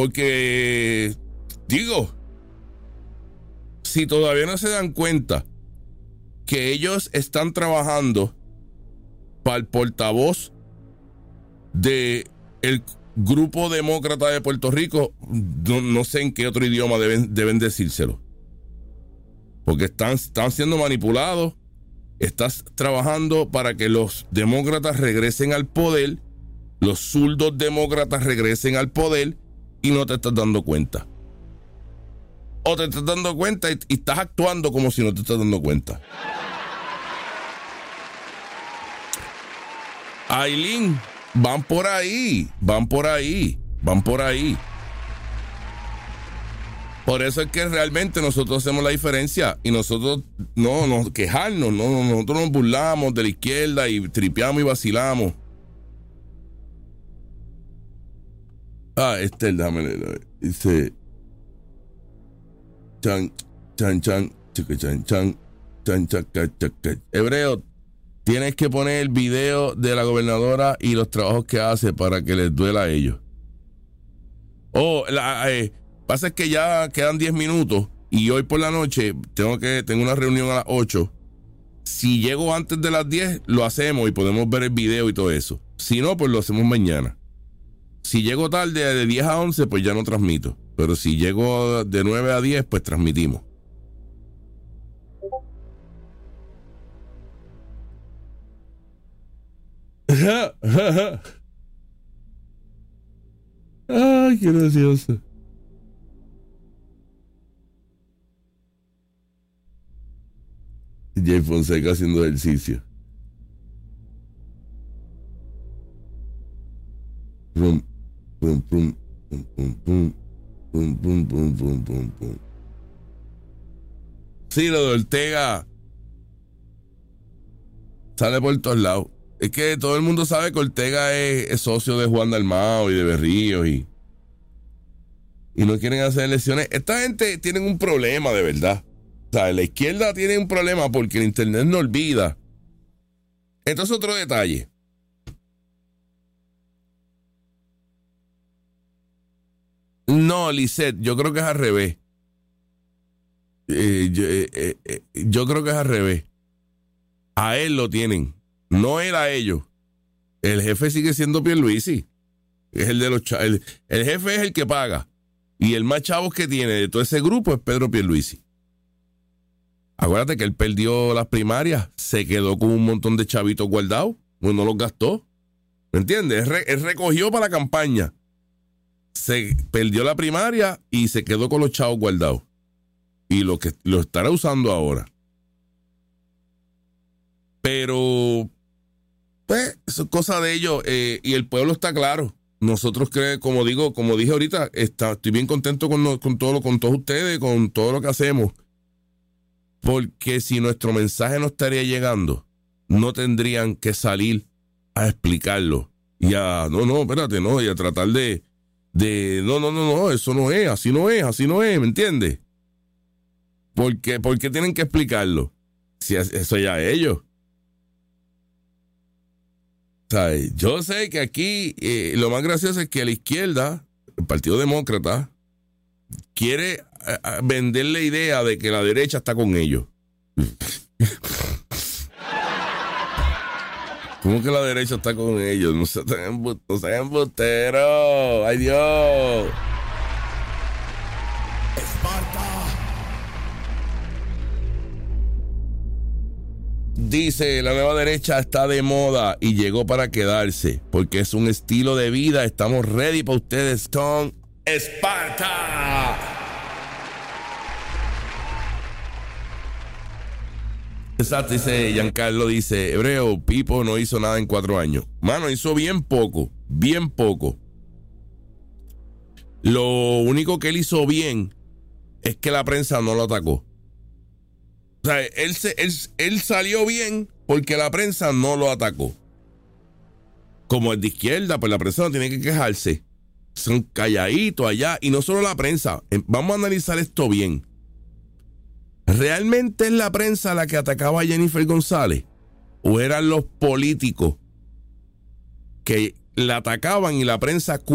Porque, digo, si todavía no se dan cuenta que ellos están trabajando para el portavoz de el grupo demócrata de Puerto Rico, no sé en qué otro idioma deben decírselo. Porque están siendo manipulados. Estás trabajando para que los demócratas regresen al poder, los zurdos demócratas regresen al poder y no te estás dando cuenta. O te estás dando cuenta y estás actuando como si no te estás dando cuenta. Aileen, van por ahí. Por eso es que realmente nosotros hacemos la diferencia y nosotros no nos quejarnos, nosotros nos burlamos de la izquierda y tripeamos y vacilamos. Déjame leer. Dice chan, chica, chan, chaca. Hebreo, tienes que poner el video de la gobernadora y los trabajos que hace para que les duela a ellos. Pasa es que ya quedan 10 minutos y hoy por la noche tengo una reunión a las 8. Si llego antes de las 10, lo hacemos y podemos ver el video y todo eso. Si no, pues lo hacemos mañana. Si llego tarde de 10 a 11, pues ya no transmito. Pero si llego de 9 a 10, pues transmitimos. Ay, qué gracioso. Jay Fonseca haciendo ejercicio. Pum, pum, pum, pum, pum, pum, pum, pum, pum, pum, pum, pum. Sí, lo de Ortega sale por todos lados. Es que todo el mundo sabe que Ortega es socio de Juan Dalmao y de Berríos y no quieren hacer elecciones. Esta gente tiene un problema de verdad. O sea, la izquierda tiene un problema porque el internet no olvida. Entonces, otro detalle. No, Lisette, yo creo que es al revés. Yo creo que es al revés. A él lo tienen, no él a ellos. El jefe sigue siendo Pierluisi. Es el de los el jefe es el que paga. Y el más chavos que tiene de todo ese grupo es Pedro Pierluisi. Acuérdate que él perdió las primarias, se quedó con un montón de chavitos guardados, pues no los gastó. ¿Me entiendes? Él recogió para la campaña. Se perdió la primaria y se quedó con los chavos guardados. Y lo estará usando ahora. Pero, pues, eso es cosa de ellos. Y el pueblo está claro. Nosotros como dije ahorita, estoy bien contento con todos ustedes, con todo lo que hacemos. Porque si nuestro mensaje no estaría llegando, no tendrían que salir a explicarlo. Y espérate, y a tratar de no, eso no es, así no es, ¿me entiendes? ¿Por qué tienen que explicarlo? Si eso ya es ellos. O sea, yo sé que aquí lo más gracioso es que la izquierda, el Partido Demócrata, quiere vender la idea de que la derecha está con ellos. ¿Cómo que la derecha está con ellos? No sean embusteros. ¡Ay, Dios! Dice, la nueva derecha está de moda y llegó para quedarse, porque es un estilo de vida. Estamos ready para ustedes con Esparta. Exacto, dice Giancarlo, dice, Hebreo, Pipo no hizo nada en 4 años. Mano, hizo bien poco. Lo único que él hizo bien es que la prensa no lo atacó. O sea, él salió bien porque la prensa no lo atacó. Como es de izquierda, pues la prensa no tiene que quejarse. Son calladitos allá. Y no solo la prensa. Vamos a analizar esto bien. ¿Realmente es la prensa la que atacaba a Jennifer González? ¿O eran los políticos que la atacaban y la prensa